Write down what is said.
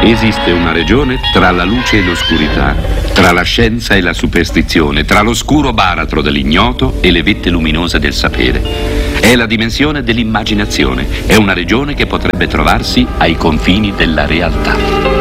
Esiste una regione tra la luce e l'oscurità, tra la scienza e la superstizione, tra l'oscuro baratro dell'ignoto e le vette luminose del sapere. È la dimensione dell'immaginazione, è una regione che potrebbe trovarsi ai confini della realtà.